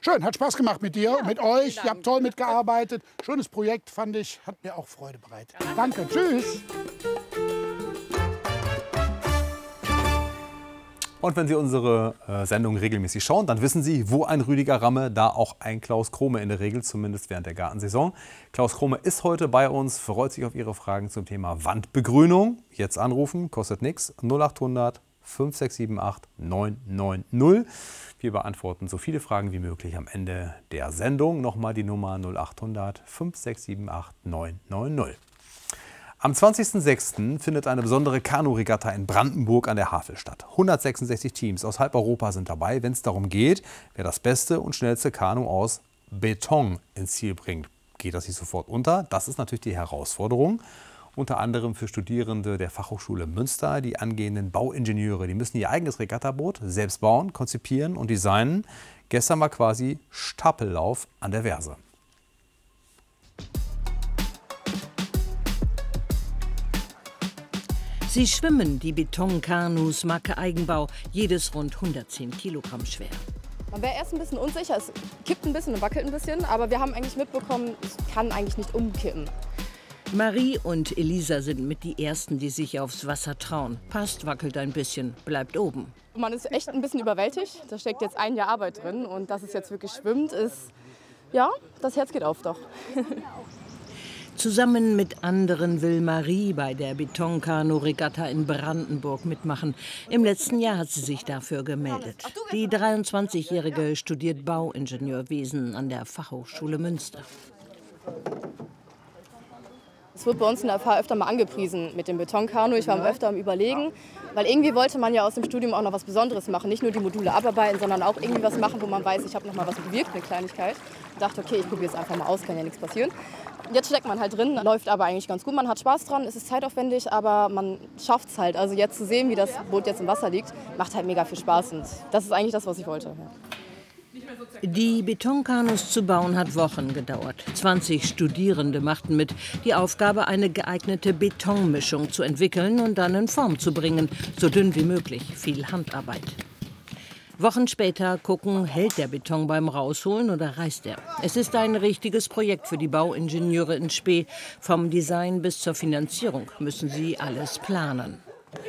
Schön, hat Spaß gemacht mit dir, mit euch. Dank. Ihr habt toll mitgearbeitet. Schönes Projekt, fand ich. Hat mir auch Freude bereitet. Danke, tschüss. Und wenn Sie unsere Sendung regelmäßig schauen, dann wissen Sie, wo ein Rüdiger Ramme, da auch ein Klaus Krome in der Regel, zumindest während der Gartensaison. Klaus Krome ist heute bei uns, freut sich auf Ihre Fragen zum Thema Wandbegrünung. Jetzt anrufen, kostet nichts, 0800 5678 990. Wir beantworten so viele Fragen wie möglich am Ende der Sendung. Nochmal die Nummer 0800 5678 990. Am 20.06. findet eine besondere Kanu-Regatta in Brandenburg an der Havel statt. 166 Teams aus halb Europa sind dabei, wenn es darum geht, wer das beste und schnellste Kanu aus Beton ins Ziel bringt. Geht das nicht sofort unter? Das ist natürlich die Herausforderung. Unter anderem für Studierende der Fachhochschule Münster, die angehenden Bauingenieure. Die müssen ihr eigenes Regattaboot selbst bauen, konzipieren und designen. Gestern war quasi Stapellauf an der Verse. Sie schwimmen, die Betonkanus Marke Eigenbau, jedes rund 110 Kilogramm schwer. Man wäre erst ein bisschen unsicher, es kippt ein bisschen und wackelt ein bisschen, aber wir haben eigentlich mitbekommen, es kann eigentlich nicht umkippen. Marie und Elisa sind mit die Ersten, die sich aufs Wasser trauen. Passt, wackelt ein bisschen, bleibt oben. Man ist echt ein bisschen überwältigt, da steckt jetzt ein Jahr Arbeit drin und dass es jetzt wirklich schwimmt, ist, ja, das Herz geht auf doch. Zusammen mit anderen will Marie bei der Betonkanu-Regatta in Brandenburg mitmachen. Im letzten Jahr hat sie sich dafür gemeldet. Die 23-Jährige studiert Bauingenieurwesen an der Fachhochschule Münster. Es wird bei uns in der FH öfter mal angepriesen mit dem Betonkanu. Ich war öfter am Überlegen, weil irgendwie wollte man ja aus dem Studium auch noch was Besonderes machen. Nicht nur die Module abarbeiten, sondern auch irgendwie was machen, wo man weiß, ich habe noch mal was bewirkt, eine Kleinigkeit. Ich dachte, okay, ich probiere es einfach mal aus, kann ja nichts passieren. Jetzt steckt man halt drin, läuft aber eigentlich ganz gut. Man hat Spaß dran, es ist zeitaufwendig, aber man schafft es halt. Also jetzt zu sehen, wie das Boot jetzt im Wasser liegt, macht halt mega viel Spaß. Und das ist eigentlich das, was ich wollte. Ja. Die Betonkanus zu bauen hat Wochen gedauert. 20 Studierende machten mit. Die Aufgabe, eine geeignete Betonmischung zu entwickeln und dann in Form zu bringen. So dünn wie möglich, viel Handarbeit. Wochen später gucken, hält der Beton beim Rausholen oder reißt er. Es ist ein richtiges Projekt für die Bauingenieure in Spee. Vom Design bis zur Finanzierung müssen sie alles planen.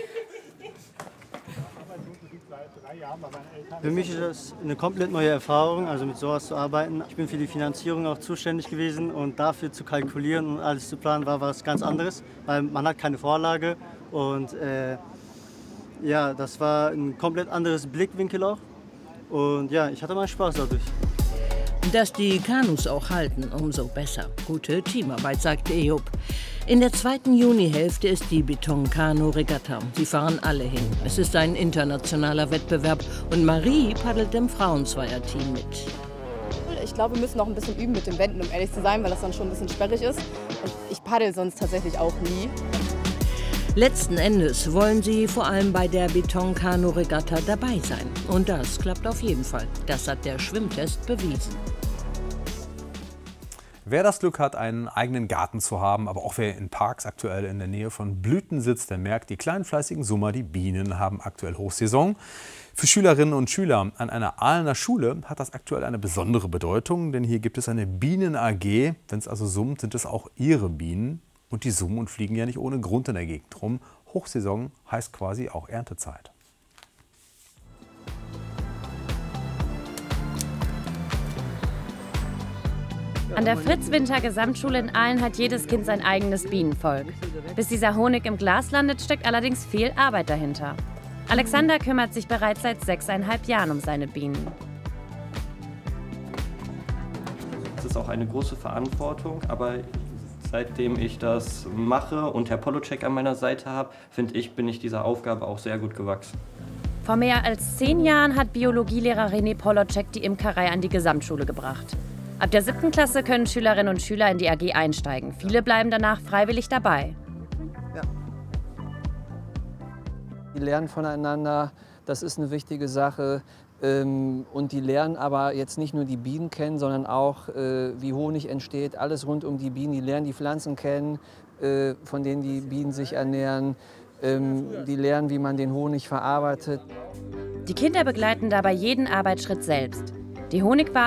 Für mich ist das eine komplett neue Erfahrung, also mit sowas zu arbeiten. Ich bin für die Finanzierung auch zuständig gewesen und dafür zu kalkulieren und alles zu planen war was ganz anderes, weil man hat keine Vorlage und ja, das war ein komplett anderes Blickwinkel auch und ja, ich hatte mal Spaß dadurch. Dass die Kanus auch halten, umso besser. Gute Teamarbeit, sagt Ejob. In der zweiten Junihälfte ist die Betonkanu-Regatta. Sie fahren alle hin. Es ist ein internationaler Wettbewerb und Marie paddelt im Frauenzweierteam mit. Ich glaube, wir müssen noch ein bisschen üben mit den Wänden, um ehrlich zu sein, weil das dann schon ein bisschen sperrig ist. Und ich paddel sonst tatsächlich auch nie. Letzten Endes wollen sie vor allem bei der Betonkanu-Regatta dabei sein. Und das klappt auf jeden Fall. Das hat der Schwimmtest bewiesen. Wer das Glück hat, einen eigenen Garten zu haben, aber auch wer in Parks aktuell in der Nähe von Blüten sitzt, der merkt, die kleinen fleißigen Summer, die Bienen, haben aktuell Hochsaison. Für Schülerinnen und Schüler an einer Ahlener Schule hat das aktuell eine besondere Bedeutung, denn hier gibt es eine Bienen-AG. Wenn es also summt, sind es auch ihre Bienen. Und die summen und fliegen ja nicht ohne Grund in der Gegend rum. Hochsaison heißt quasi auch Erntezeit. An der Fritz-Winter-Gesamtschule in Ahlen hat jedes Kind sein eigenes Bienenvolk. Bis dieser Honig im Glas landet, steckt allerdings viel Arbeit dahinter. Alexander kümmert sich bereits seit 6,5 Jahren um seine Bienen. Es ist auch eine große Verantwortung, aber seitdem ich das mache und Herr Polocek an meiner Seite habe, finde ich, bin ich dieser Aufgabe auch sehr gut gewachsen. Vor mehr als 10 Jahren hat Biologielehrer René Polocek die Imkerei an die Gesamtschule gebracht. Ab der 7. Klasse können Schülerinnen und Schüler in die AG einsteigen. Viele bleiben danach freiwillig dabei. Ja. Die lernen voneinander, das ist eine wichtige Sache. Und die lernen aber jetzt nicht nur die Bienen kennen, sondern auch, wie Honig entsteht, alles rund um die Bienen. Die lernen die Pflanzen kennen, von denen die Bienen sich ernähren. Die lernen, wie man den Honig verarbeitet. Die Kinder begleiten dabei jeden Arbeitsschritt selbst. Die Honigwaben